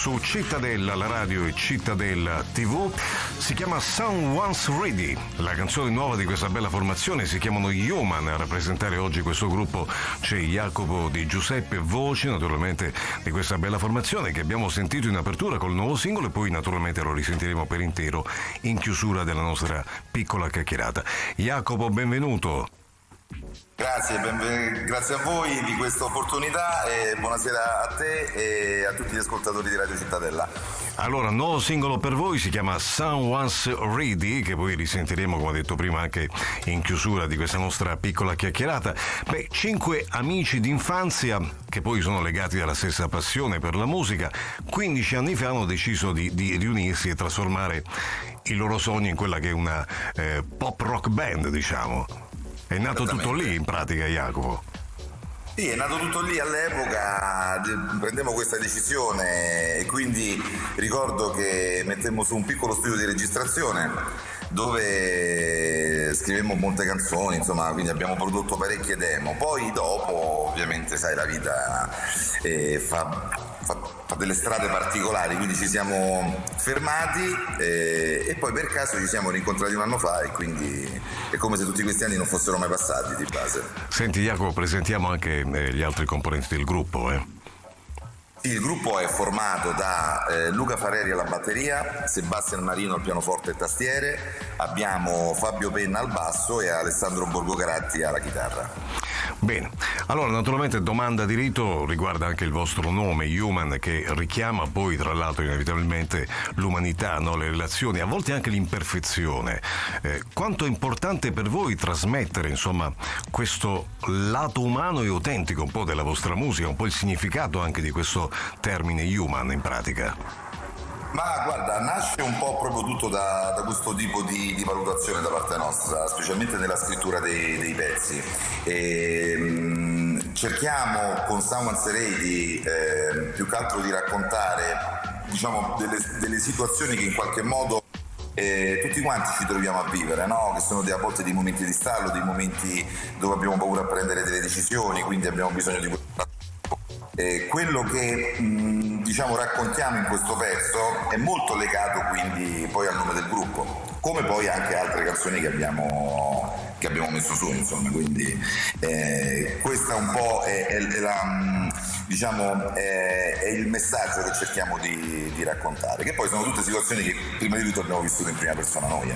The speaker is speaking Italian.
su Cittadella, la radio e Cittadella TV. Si chiama Someone's Ready. La canzone nuova di questa bella formazione si chiamano Human. A rappresentare oggi questo gruppo c'è Jacopo Di Giuseppe, voci naturalmente di questa bella formazione che abbiamo sentito in apertura col nuovo singolo e poi naturalmente lo risentiremo per intero in chiusura della nostra piccola chiacchierata. Jacopo, benvenuto. Grazie a voi di questa opportunità e buonasera a te e a tutti gli ascoltatori di Radio Cittadella. Allora, nuovo singolo per voi, si chiama Someone's Ready, che poi risentiremo, come ho detto prima, anche in chiusura di questa nostra piccola chiacchierata. 5 amici d'infanzia che poi sono legati dalla stessa passione per la musica, 15 anni fa hanno deciso di riunirsi e trasformare i loro sogni in quella che è una pop rock band, diciamo. È nato tutto lì in pratica, Jacopo. Sì, è nato tutto lì all'epoca, prendemmo questa decisione e quindi ricordo che mettemmo su un piccolo studio di registrazione dove scrivemmo molte canzoni, insomma, quindi abbiamo prodotto parecchie demo. Poi dopo, ovviamente, sai, la vita fa delle strade particolari, quindi ci siamo fermati e poi per caso ci siamo rincontrati un anno fa e quindi è come se tutti questi anni non fossero mai passati di base. Senti Jacopo, presentiamo anche gli altri componenti del gruppo. Sì, il gruppo è formato da Luca Fareri alla batteria, Sebastian Marino al pianoforte e tastiere, abbiamo Fabio Penna al basso e Alessandro Borgocaratti alla chitarra. Bene, allora naturalmente domanda di rito riguarda anche il vostro nome, Human, che richiama poi tra l'altro inevitabilmente l'umanità, no? Le relazioni, a volte anche l'imperfezione. Quanto è importante per voi trasmettere, insomma, questo lato umano e autentico un po' della vostra musica, un po' il significato anche di questo termine human in pratica? Ma guarda, nasce un po' proprio tutto da questo tipo di valutazione da parte nostra, specialmente nella scrittura dei pezzi. Cerchiamo con Someone's Ready più che altro di raccontare, diciamo, delle situazioni che in qualche modo tutti quanti ci troviamo a vivere, no? Che sono a volte dei momenti di stallo, dei momenti dove abbiamo paura a prendere delle decisioni, quindi abbiamo bisogno di quello che diciamo raccontiamo in questo pezzo è molto legato quindi poi al nome del gruppo, come poi anche altre canzoni che abbiamo messo su, insomma, quindi questa un po' è il messaggio che cerchiamo di raccontare, che poi sono tutte situazioni che prima di tutto abbiamo vissuto in prima persona noi.